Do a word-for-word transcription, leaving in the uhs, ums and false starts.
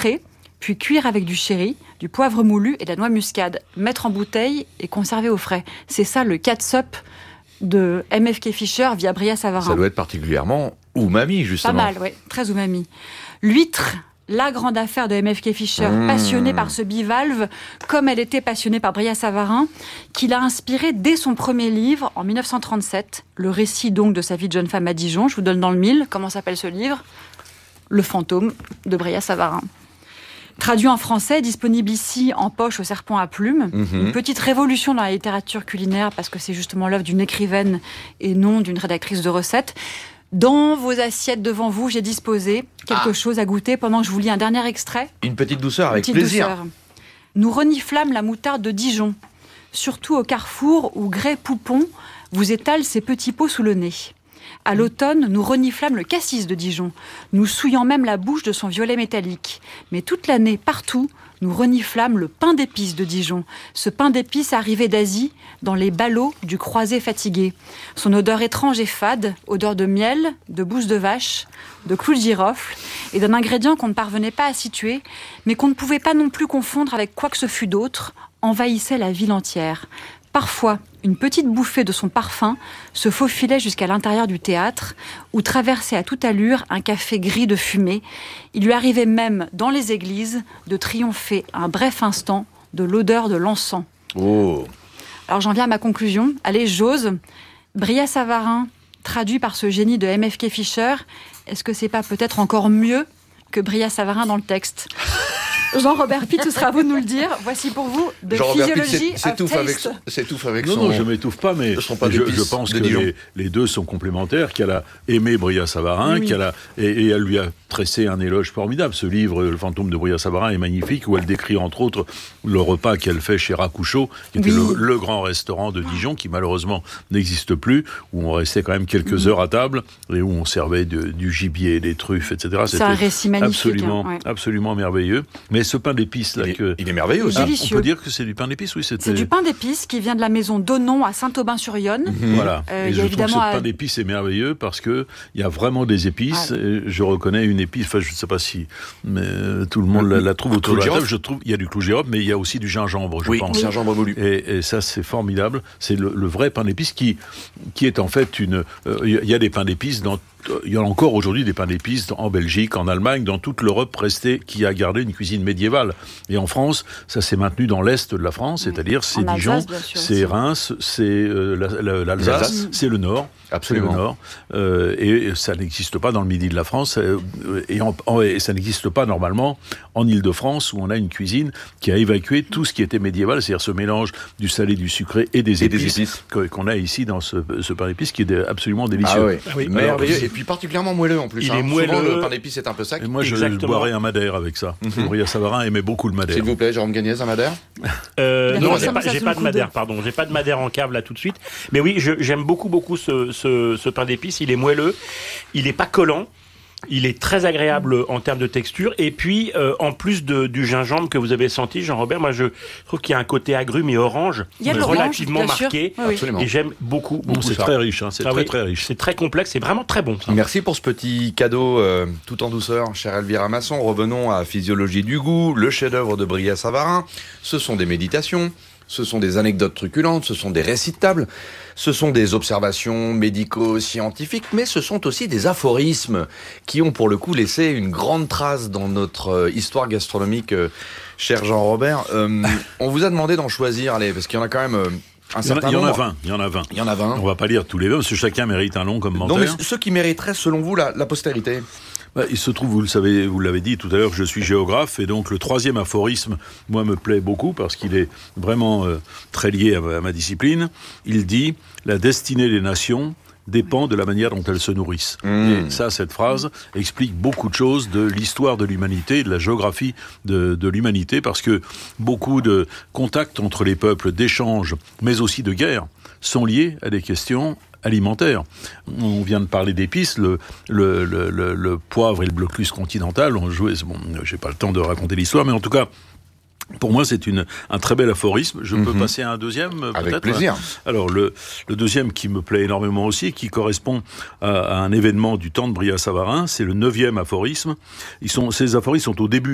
sucré, puis cuire avec du sherry, du poivre moulu et de la noix muscade. Mettre en bouteille et conserver au frais. C'est ça le catsup de M F K Fischer via Bria Savarin. Ça doit être particulièrement umami, justement. Pas mal, oui, très umami. L'huître, la grande affaire de M F K Fischer, mmh. passionnée par ce bivalve, comme elle était passionnée par Bria Savarin, qui l'a inspiré dès son premier livre, en dix-neuf cent trente-sept. Le récit donc de sa vie de jeune femme à Dijon. Je vous donne dans le mille. Comment s'appelle ce livre ? Le fantôme de Bria Savarin. Traduit en français, disponible ici en poche au serpent à plumes. Mmh. Une petite révolution dans la littérature culinaire parce que c'est justement l'œuvre d'une écrivaine et non d'une rédactrice de recettes. Dans vos assiettes devant vous, j'ai disposé quelque ah. chose à goûter pendant que je vous lis un dernier extrait. Une petite douceur avec petite plaisir. Douceur. Nous reniflâmes la moutarde de Dijon, surtout au carrefour où Grès Poupon vous étale ses petits pots sous le nez. À l'automne, nous reniflâmes le cassis de Dijon, nous souillant même la bouche de son violet métallique. Mais toute l'année, partout, nous reniflâmes le pain d'épices de Dijon. Ce pain d'épices arrivé d'Asie, dans les ballots du croisé fatigué. Son odeur étrange et fade, odeur de miel, de bouse de vache, de clous de girofle, et d'un ingrédient qu'on ne parvenait pas à situer, mais qu'on ne pouvait pas non plus confondre avec quoi que ce fût d'autre, envahissait la ville entière. Parfois, une petite bouffée de son parfum se faufilait jusqu'à l'intérieur du théâtre, où traversait à toute allure un café gris de fumée. Il lui arrivait même, dans les églises, de triompher un bref instant de l'odeur de l'encens. Oh. Alors j'en viens à ma conclusion. Allez, j'ose. Bria Savarin, traduit par ce génie de M F K Fischer, est-ce que c'est pas peut-être encore mieux que Bria Savarin dans le texte ? Jean-Robert Pitt, ce sera à vous de nous le dire. Voici pour vous de Physiologie of Taste. Avec, s'étouffe avec non, son... Non, je ne m'étouffe pas, mais je, je pense que les, les deux sont complémentaires, qu'elle a aimé Bria Savarin, oui. qu'elle a, et, et elle lui a tressé un éloge formidable. Ce livre, Le fantôme de Bria Savarin, est magnifique, où elle décrit entre autres le repas qu'elle fait chez Racouchot, qui était oui. le, le grand restaurant de Dijon, qui malheureusement n'existe plus, où on restait quand même quelques oui. heures à table, et où on servait de, du gibier, des truffes, et cetera. C'est C'était un récit magnifique. Absolument, hein, ouais. absolument merveilleux. Mais ce pain d'épices, là, il, est, que... il est merveilleux aussi. Ah, on peut dire que c'est du pain d'épices, oui. C'était... C'est du pain d'épices qui vient de la maison Donon à Saint-Aubin-sur-Yonne. Mmh. Voilà. Euh, et je trouve que ce à... pain d'épices est merveilleux parce que il y a vraiment des épices. Ah. Et je reconnais une épice. Enfin, je ne sais pas si, mais tout le monde la, la trouve autour de la table. Je trouve, il y a du clou de girofle, mais il y a aussi du gingembre, je oui, pense. Oui, gingembre moulu. Et, et ça, c'est formidable. C'est le, le vrai pain d'épices qui, qui est en fait une. Euh, il y a des pains d'épices dans. Il y a encore aujourd'hui des pains d'épices en Belgique, en Allemagne, dans toute l'Europe restée, qui a gardé une cuisine médiévale. Et en France, ça s'est maintenu dans l'Est de la France, oui. c'est-à-dire c'est en Dijon, Alsace, c'est Reims, c'est euh, la, la, l'Alsace, l'Alsace, c'est le Nord. Absolument. C'est le Nord. Euh, et ça n'existe pas dans le Midi de la France, euh, et, en, en, et ça n'existe pas normalement en Île-de-France, où on a une cuisine qui a évacué tout ce qui était médiéval, c'est-à-dire ce mélange du salé, du sucré et des et épices, des épices. Que, qu'on a ici dans ce, ce pain d'épices, qui est absolument délicieux. Ah oui, ah oui. merveilleux. Et puis particulièrement moelleux en plus. Il hein. est moelleux. Souvent, le pain d'épices est un peu sec. Et moi, je Exactement. boirais un madère avec ça. Mm-hmm. Bria Savarin aimait beaucoup le madère. S'il vous plaît, Jérôme Gagnès, un madère euh, Non, j'ai pas, j'ai pas de madère, pardon. J'ai pas de madère en cave là tout de suite. Mais oui, je, j'aime beaucoup, beaucoup ce, ce, ce pain d'épices. Il est moelleux, il est pas collant. Il est très agréable en termes de texture. Et puis, euh, en plus de, du gingembre que vous avez senti, Jean-Robert, moi je trouve qu'il y a un côté agrume et orange relativement orange, marqué. Oui. Et j'aime beaucoup, beaucoup bon, c'est ça. très riche, hein, c'est ah, très oui, très riche. C'est très complexe, c'est vraiment très bon. Ça. Merci pour ce petit cadeau euh, tout en douceur, chère Elvira Masson. Revenons à Physiologie du goût, le chef-d'œuvre de Bria Savarin. Ce sont des méditations. Ce sont des anecdotes truculentes, ce sont des récits de table, ce sont des observations médico-scientifiques, mais ce sont aussi des aphorismes qui ont pour le coup laissé une grande trace dans notre histoire gastronomique, euh, cher Jean-Robert. Euh, on vous a demandé d'en choisir, allez, parce qu'il y en a quand même... Euh, Un il, y en a, il y en a vingt, il y en a vingt. Il y en a vingt. On va pas lire tous les vingt, parce que chacun mérite un long commentaire. Non, mais ceux qui mériteraient, selon vous, la, la postérité. Bah, il se trouve, vous le savez, vous l'avez dit tout à l'heure, que je suis géographe, et donc le troisième aphorisme, moi, me plaît beaucoup, parce qu'il est vraiment euh, très lié à ma, à ma discipline. Il dit « La destinée des nations dépend de la manière dont elles se nourrissent. Mmh. » Et ça, cette phrase explique beaucoup de choses de l'histoire de l'humanité, de la géographie de, de l'humanité, parce que beaucoup de contacts entre les peuples, d'échanges, mais aussi de guerres, sont liés à des questions alimentaire. On vient de parler d'épices, le, le, le, le, le poivre et le blocus continental ont joué, bon, j'ai pas le temps de raconter l'histoire, mais en tout cas, pour moi, c'est une, un très bel aphorisme. Je mm-hmm. peux passer à un deuxième, peut-être ? Avec plaisir. Alors, le, le deuxième qui me plaît énormément aussi, qui correspond à, à un événement du temps de Bria Savarin, c'est le neuvième aphorisme. Ils sont, ces aphorismes sont au début